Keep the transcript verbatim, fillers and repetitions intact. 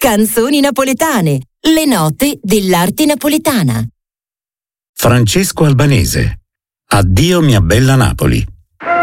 Canzoni napoletane, le note dell'arte napoletana. Francesco Albanese. Addio mia bella Napoli.